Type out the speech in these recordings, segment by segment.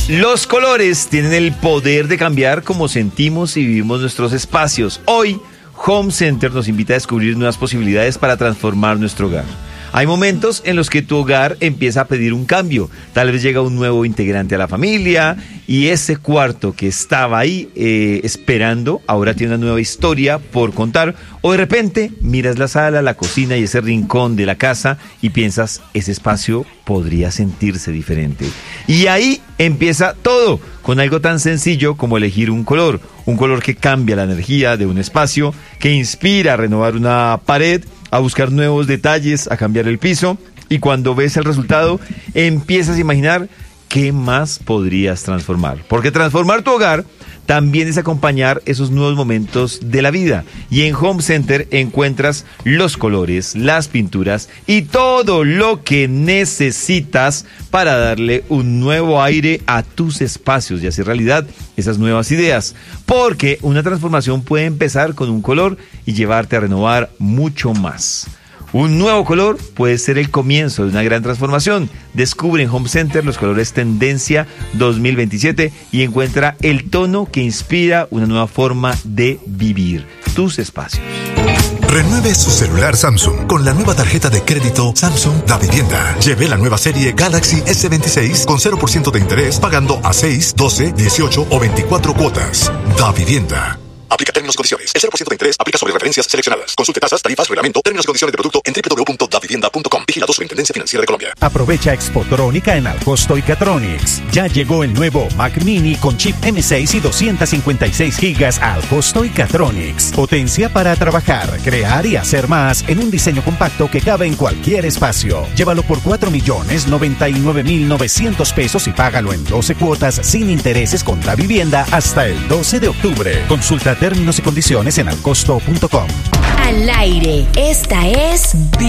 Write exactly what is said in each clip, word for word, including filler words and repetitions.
Los colores tienen el poder de cambiar cómo sentimos y vivimos nuestros espacios. Hoy, Home Center nos invita a descubrir nuevas posibilidades para transformar nuestro hogar. Hay momentos en los que tu hogar empieza a pedir un cambio. Tal vez llega un nuevo integrante a la familia y ese cuarto que estaba ahí eh, esperando ahora tiene una nueva historia por contar. O de repente miras la sala, la cocina y ese rincón de la casa y piensas, ese espacio podría sentirse diferente. Y ahí empieza todo, con algo tan sencillo como elegir un color. Un color que cambia la energía de un espacio, que inspira a renovar una pared, a buscar nuevos detalles, a cambiar el piso. Y cuando ves el resultado, empiezas a imaginar qué más podrías transformar. Porque transformar tu hogar también es acompañar esos nuevos momentos de la vida. Y en Home Center encuentras los colores, las pinturas y todo lo que necesitas para darle un nuevo aire a tus espacios y hacer realidad esas nuevas ideas. Porque una transformación puede empezar con un color y llevarte a renovar mucho más. Un nuevo color puede ser el comienzo de una gran transformación. Descubre en Home Center los colores Tendencia dos mil veintisiete y encuentra el tono que inspira una nueva forma de vivir tus espacios. Renueve su celular Samsung con la nueva tarjeta de crédito Samsung Da Vivienda. Lleve la nueva serie Galaxy ese veintiséis con cero por ciento de interés pagando a seis, doce, dieciocho o veinticuatro cuotas. Da Vivienda. Aplica términos y condiciones. El cero por ciento de interés aplica sobre referencias seleccionadas. Consulte tasas, tarifas, reglamento, términos y condiciones de producto en doble u doble u doble u punto da vivienda punto com. Vigilado Superintendencia Financiera de Colombia. Aprovecha Expotrónica en Alcosto y Catronics. Ya llegó el nuevo Mac Mini con chip eme seis y doscientos cincuenta y seis gigas a Alcosto y Catronics. Potencia para trabajar, crear y hacer más en un diseño compacto que cabe en cualquier espacio. Llévalo por cuatro millones noventa y nueve mil novecientos pesos y págalo en doce cuotas sin intereses con Da Vivienda hasta el doce de octubre. Consulta términos y condiciones en alcosto punto com. Al aire, esta es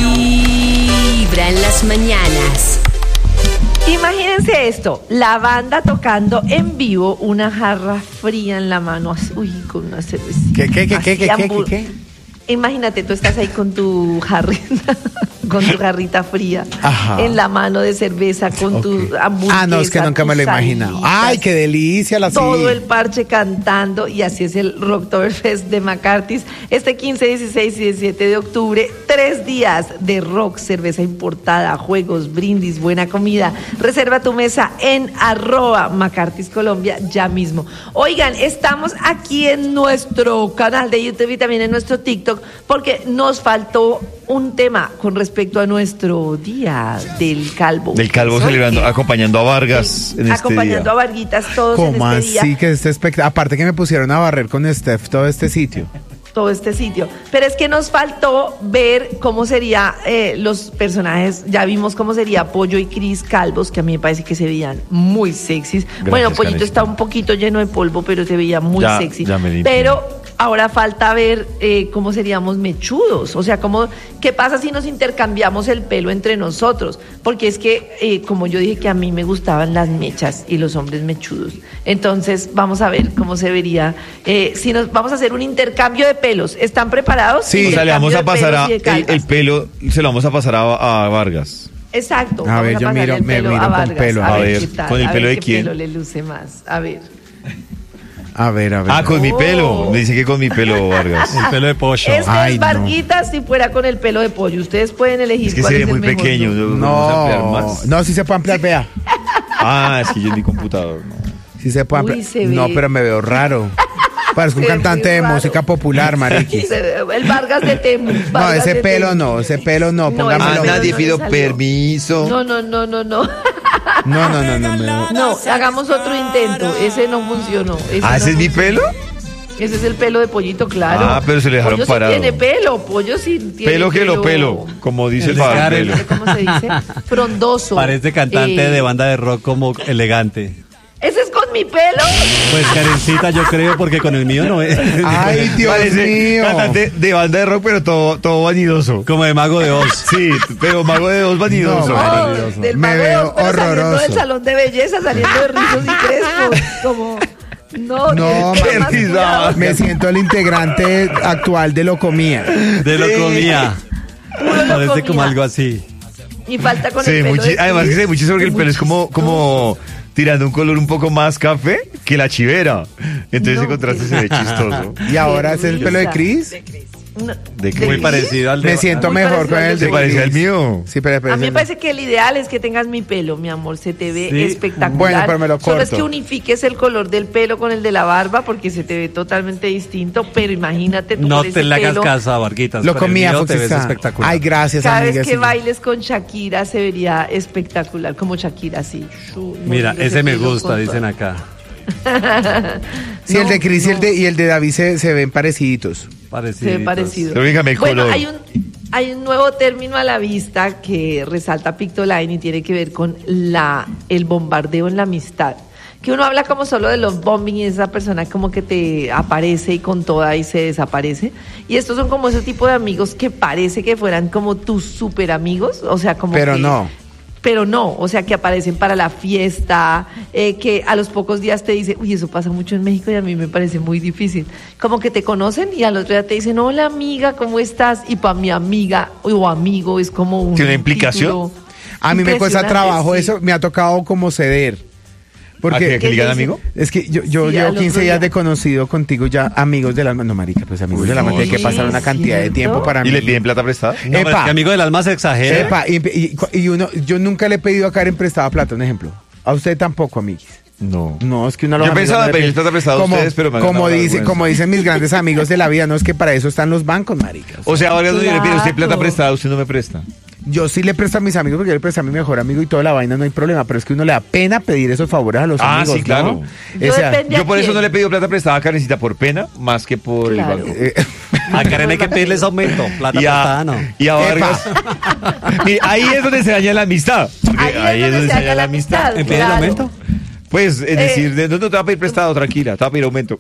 Vibra en las mañanas. Imagínense esto, la banda tocando en vivo, una jarra fría en la mano, uy, con una cervecita. ¿Qué, qué, qué, qué, qué, qué, qué, qué? Imagínate, tú estás ahí con tu jarrita, con tu jarrita fría, ajá, en la mano de cerveza, con okay, tu hamburguesa. Ah, no, es que nunca me lo he imaginado. ¡Ay, qué delicia la Todo sí. el parche cantando, y así es el Rocktoberfest de McCarthy's. Este quince, dieciséis y diecisiete de octubre, tres días de rock, cerveza importada, juegos, brindis, buena comida. Reserva tu mesa en arroba McCarthy's Colombia ya mismo. Oigan, estamos aquí en nuestro canal de YouTube y también en nuestro TikTok, porque nos faltó un tema con respecto a nuestro día del calvo. Del calvo celebrando, que, acompañando a Vargas en este acompañando día. a Varguitas todos en ¿Cómo este así día? que este espectáculo? Aparte que me pusieron a barrer con Steph todo este sitio. todo este sitio, pero es que nos faltó ver cómo sería eh, los personajes. Ya vimos cómo sería Pollo y Cris calvos, que a mí me parece que se veían muy sexys. Gracias, bueno, Pollito Canesi. Está un poquito lleno de polvo, pero se veía muy ya, sexy. Ya me pero ahora falta ver eh, cómo seríamos mechudos, o sea, cómo, qué pasa si nos intercambiamos el pelo entre nosotros, porque es que, eh, como yo dije que a mí me gustaban las mechas y los hombres mechudos, entonces vamos a ver cómo se vería, eh, si nos vamos a hacer un intercambio de pelos. ¿Están preparados? Sí, o sea, le vamos a pasar a, el, el pelo, se lo vamos a pasar a, a Vargas. Exacto. A ver, vamos yo a miro, el me pelo miro a con Vargas, pelo. A, a ver, ver, qué tal, ¿con el a pelo ver de qué quién? pelo le luce más, a ver. A ver, a ver. Ah, con Oh. mi pelo. Me dice que con mi pelo, Vargas. El pelo de pollo. Este Ay, es Varguitas, no. Si fuera con el pelo de pollo. Ustedes pueden elegir Es que cuál sería es el muy mejor pequeño. look. No, más. no, sí se puede ampliar, vea. Ah, es que yo en mi computador. No. Sí se puede Uy, ampliar. se No, ve. pero me veo raro. Parezco un Se ve cantante de raro. música popular, mariquis. El Vargas de Temu. No, Vargas ese de pelo Temu. no, ese pelo no, No, póngamelo. Ah, ese nadie no pidió le salió. permiso. No, no, no, no, no. No, no, no, no. No, No, hagamos otro intento. Ese no funcionó. Ese Ah, no ¿ese es mi funcionó. pelo? Ese es el pelo de Pollito, claro. Ah, pero se le dejaron Pollo parado. Sí tiene pelo, Pollo sí tiene Pelo que lo pelo, como dice el Karen. Vargas. ¿Cómo se dice? Frondoso. Parece cantante Eh, de banda de rock como elegante. ¿Ese es con mi pelo? Pues Karencita yo creo porque con el mío no es. Ay, Dios Parece mío. cantante de banda de rock, pero todo, todo vanidoso. Como de Mago de Oz. Sí, pero mago de dos vanidoso. No, No, maravilloso. del Me Mago de veo Oz, pero saliendo horroroso. del salón de belleza, saliendo de rizos y crespos, como... No, No, tiene que más Perdida. cuidado. Me siento el integrante actual de Locomía. De Locomía. Puro Parece Locomía. como algo así. Y falta con Sí, el pelo muchi- de además que Chris. se ve muchísimo porque el Muy pelo es como, chistoso. como, tirando un color un poco más café que la chivera. Entonces No, ese contraste qué- se ve chistoso. Y ahora es el pelo de Cris. No, ¿De qué? Muy Cris? parecido al de... Me siento Muy mejor parecido con al el de de ¿Se parece al Cris. mío? Sí, pero A mí me parece- parece que el ideal es que tengas mi pelo, mi amor, se te ve Sí. espectacular. Bueno, pero me lo Solo es corto. que unifiques el color del pelo con el de la barba porque se te ve totalmente distinto, pero imagínate tú No con te ese le hagas pelo, caso a Barquitas. Lo con el comía mío te ves Foxy. espectacular. Ay, gracias, cada amiga. vez que sí. bailes con Shakira se vería espectacular, como Shakira así. Shu, Mira, moviendo ese me pelo gusta, con dicen toda- acá. Sí, el No, de Cris y, el no. de, y el de David se, se ven pareciditos. Parecido. Se ve parecido. Pero dígame el bueno, color. hay un, hay un nuevo término a la vista que resalta Pictoline y tiene que ver con la, el bombardeo en la amistad. Que uno habla como solo de los bombing y esa persona como que te aparece y con toda y se desaparece. Y estos son como ese tipo de amigos que parece que fueran como tus super amigos, o sea, como Pero que- no. Pero no, o sea, que aparecen para la fiesta, eh, que a los pocos días te dicen, uy, eso pasa mucho en México y a mí me parece muy difícil. Como que te conocen y al otro día te dicen, hola amiga, ¿cómo estás? Y para mi amiga o amigo es como un ¿Tiene una implicación? título A mí me cuesta impresionante, trabajo sí. eso, me ha tocado como ceder. ¿A qué? ¿Que ¿Qué le digan dice? amigo? Es que yo, yo Sí, llevo al quince otro días día. de conocido contigo ya, amigos del alma. No, marica, pues amigos Uy, del alma, no, hay que sí, pasar una cantidad de ¿cierto? tiempo para mí. ¿Y le piden plata prestada? No, pero es Epa. que amigo del alma se exagera. Epa, y, y- y uno, yo nunca le he pedido a Karen prestada plata, un ejemplo. A usted tampoco, amiguis. No. No, es que uno a los Yo amigos pensaba no le pedirles pide- plata prestada a como, ustedes, pero me han como, dado dice, vergüenza. como dicen mis grandes amigos de la vida, no es que para eso están los bancos, marica. O sea, ahora no yo le pido a usted plata Claro. prestada, usted no me presta. Yo sí le presto a mis amigos porque yo le presto a mi mejor amigo y toda la vaina, no hay problema, pero es que uno le da pena pedir esos favores a los Ah, amigos, sí, claro. ¿no? Yo O sea, depende- ¿De Yo por a eso quién? no le he pedido plata prestada a Karencita por pena, más que por Claro. el banco. eh, A Karen hay que pedirles aumento. Plata Y a, prestada, no. y a Vargas. Mire, ahí es donde se daña la amistad. Porque Ahí es donde se daña la amistad. ¿Me pide el Claro. aumento? Pues, es Eh. decir, de- no, no te va a pedir prestado, tranquila, te va a pedir aumento.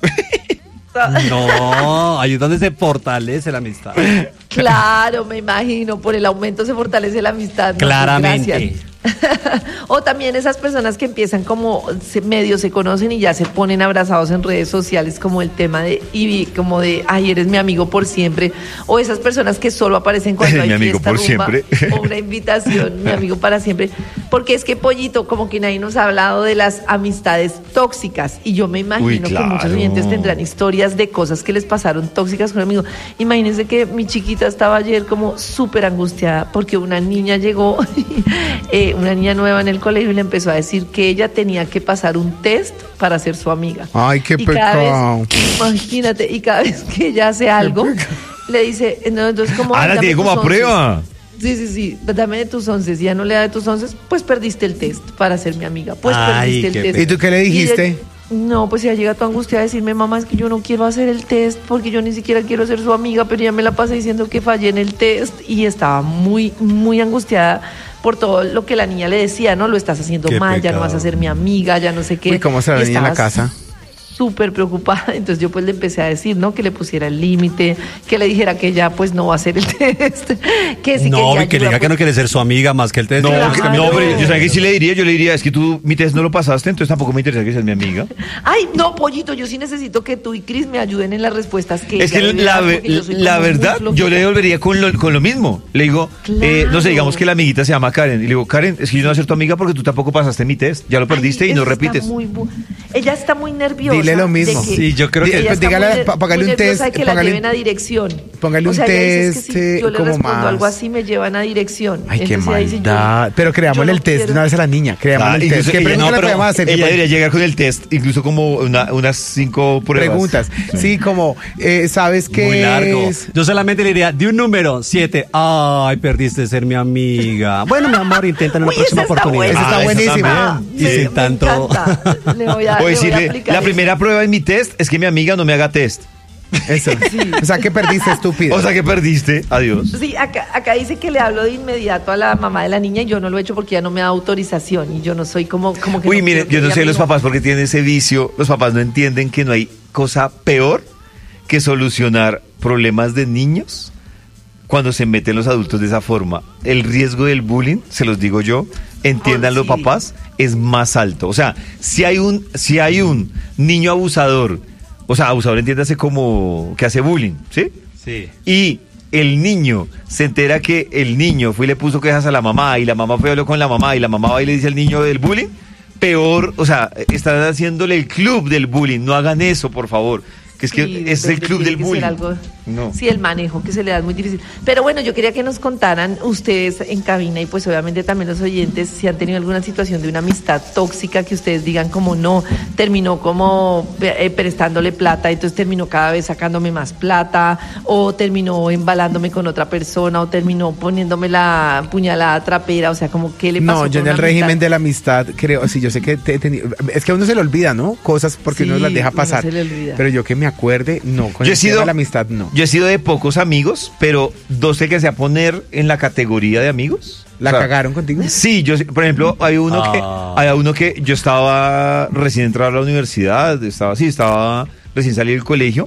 No, ahí es donde se fortalece la amistad. Claro, me imagino, por el aumento se fortalece la amistad. ¿no? Pues Claramente. gracias. O también esas personas que empiezan como se, medio se conocen y ya se ponen abrazados en redes sociales, como el tema de y como de ay, eres mi amigo por siempre, o esas personas que solo aparecen cuando Eres hay mi amigo fiesta, por rumba, siempre. o una invitación, mi amigo para siempre, porque es que Pollito, como que nadie nos ha hablado de las amistades tóxicas y yo me imagino Uy, que claro. muchos oyentes tendrán historias de cosas que les pasaron tóxicas con un amigo. Imagínense que mi chiquita estaba ayer como súper angustiada porque una niña llegó, eh, una niña nueva en el colegio y le empezó a decir que ella tenía que pasar un test para ser su amiga. Ay, qué Y cada pecado. vez- imagínate, y cada vez que ella hace algo, le dice, no, entonces como... Ah, la "Dame tiene como tus a once". prueba. Sí, sí, sí, dame de tus once. Si ya no le da de tus once, pues perdiste el test para ser mi amiga. Pues Ay, perdiste el qué test. ¿Y tú qué le dijiste? Y ella- no, pues ella llega tu angustia a decirme, mamá, es que yo no quiero hacer el test porque yo ni siquiera quiero ser su amiga, pero ya me la pasé diciendo que fallé en el test y estaba muy, muy angustiada por todo lo que la niña le decía, ¿no? Lo estás haciendo Qué mal, ya no pecado. vas a ser mi amiga, ya no sé qué. Uy, ¿cómo será la Y niña en la estaba casa? Súper preocupada, entonces yo pues le empecé a decir, ¿no? Que le pusiera el límite, que le dijera que ya pues no va a hacer el test, que si No, quería y que le ayuda, diga que no pues, quiere ser su amiga más que el test. No, Claro. que- no, pero yo sabía que sí le diría, yo le diría, es que tú mi test no lo pasaste, entonces tampoco me interesa que seas mi amiga. Ay, no, Pollito, yo sí necesito que tú y Cris me ayuden en las respuestas que Es que ella debe la, dar, ve- porque yo soy la como muy verdad, flojita. yo le devolvería con lo, con lo mismo. Le digo, eh, no sé, Claro. digamos que la amiguita se llama Karen. Y le digo, Karen, es que yo no voy a ser tu amiga porque tú tampoco pasaste mi test. Ya lo perdiste Ay, y no eso está repites. muy bu- ella está muy nerviosa. Dile lo de mismo. que- Sí, yo creo Di- que- ella pues está dígale, muy ner- pa- póngale muy un nerviosa test, de que la póngale- lleven a dirección. póngale O sea, un ella dice, es que test, si eh, yo le como respondo más. algo así, me llevan a dirección. Ay, qué Entonces ella dice, yo- maldad. Pero creámosle yo no el test de quiero- una vez a la niña. Creámosle Ah, el incluso test. ¿Qué ella- preguntas no, le pero podemos hacer? ella ¿Qué debería llegar con el test, incluso como una- unas cinco pruebas. preguntas? Sí, como, eh, ¿sabes qué Muy largo. es? Yo solamente le diría, de un número, siete. Ay, perdiste de ser mi amiga. Bueno, mi amor, intenta en una Uy, próxima esa está oportunidad. buena. Esa está Ah, esa buenísima. también. Y me- sin me tanto- encanta. Le voy a, O le voy a decirle, aplicar la eso. primera prueba en mi test es que mi amiga no me haga test. Eso. O sea, que perdiste, estúpido. O sea que perdiste, adiós. Sí, acá, acá dice que le hablo de inmediato a la mamá de la niña y yo no lo he hecho porque ella no me da autorización y yo no soy como, como que... Uy, no mire, quiero que yo no ella sé me los diga, papás porque tienen ese vicio. Los papás no entienden que no hay cosa peor que solucionar problemas de niños cuando se meten los adultos de esa forma. El riesgo del bullying, se los digo yo, entiendan Oh, los sí. papás, es más alto. O sea, si hay un, si hay un niño abusador, o sea, abusador entiéndase como que hace bullying, ¿sí? Sí. Y el niño se entera que el niño fue y le puso quejas a la mamá y la mamá fue y habló con la mamá y la mamá va y le dice al niño del bullying, peor, o sea, están haciéndole el club del bullying. No hagan eso, por favor. Que es que Sí, es el tiene club del que ser bullying. algo- No. Sí, el manejo que se le da es muy difícil. Pero bueno, yo quería que nos contaran ustedes en cabina y pues obviamente también los oyentes si han tenido alguna situación de una amistad tóxica que ustedes digan como no, terminó como eh, prestándole plata, entonces terminó cada vez sacándome más plata, o terminó embalándome con otra persona, o terminó poniéndome la puñalada trapera, o sea, como qué le pasó. No, yo con en el una régimen amistad? de la amistad creo, sí, yo sé que te he tenido, es que a uno se le olvida, ¿no? Cosas porque Sí, uno las deja uno pasar. se le olvida. Pero yo que me acuerde, no, con Yo he el tema sido, de la amistad no. yo he sido de pocos amigos, pero dos que se a poner en la categoría de amigos. ¿La O sea, cagaron contigo? Sí, yo, por ejemplo, hay uno Ah. que, hay uno que yo estaba recién entrado a la universidad, estaba, sí, estaba recién salido del colegio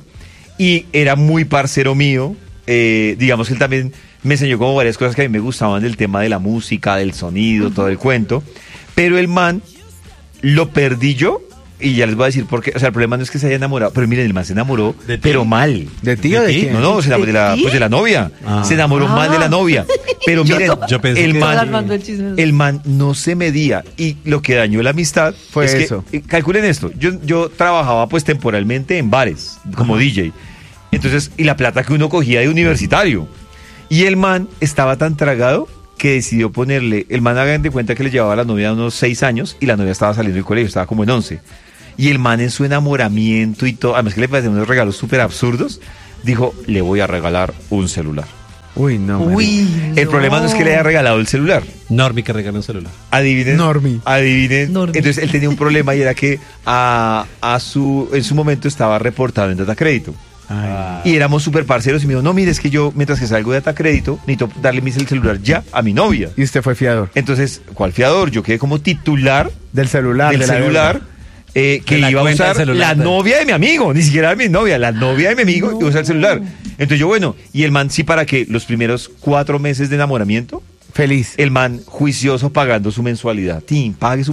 y era muy parcero mío. Eh, digamos que él también me enseñó como varias cosas que a mí me gustaban del tema de la música, del sonido, todo el cuento. Pero el man lo perdí yo. Y ya les voy a decir por qué. O sea, el problema no es que se haya enamorado, pero miren, el man se enamoró, ¿De ti? pero mal. ¿De ti o ¿De de ti? quién? No, no, se enamoró de la, ¿De ti? pues de la novia. Ah. Se enamoró Ah. mal de la novia. Pero Yo miren, no- Yo pensé el que- man, armando el chisme. el man no se medía. Y lo que dañó la amistad Fue es que, eso. eh, calculen esto, yo, yo trabajaba pues temporalmente en bares, como D J. Entonces, y la plata que uno cogía de universitario. Y el man estaba tan tragado que decidió ponerle, el man hagan de cuenta que le llevaba a la novia unos seis años y la novia estaba saliendo del colegio, estaba como en once. Y el man en su enamoramiento y todo, además que le parecían unos regalos súper absurdos, dijo, le voy a regalar un celular. Uy, no. Uy, El problema no es que le haya regalado el celular. Normi que regaló un celular. Adivinen. Normi. Adivinen. Normi. Entonces él tenía un problema y era que a, a su, en su momento estaba reportado en Datacrédito. Ay. Y éramos súper parceros y me dijo, no, mire, es que yo mientras que salgo de Datacrédito necesito darle mi celular ya a mi novia. Y usted fue fiador Entonces, ¿cuál fiador? Yo quedé como titular del celular. del de la celular deuda. eh, que De la iba a cuenta usar del celular. la novia de mi amigo, ni siquiera mi novia, la novia de mi amigo iba a usar el celular. Entonces yo, bueno, y el man sí para que los primeros cuatro meses de enamoramiento, Feliz. el man juicioso pagando su mensualidad. Tim, pague su